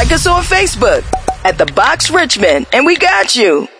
Like us on Facebook at The Box Richmond, and we got you.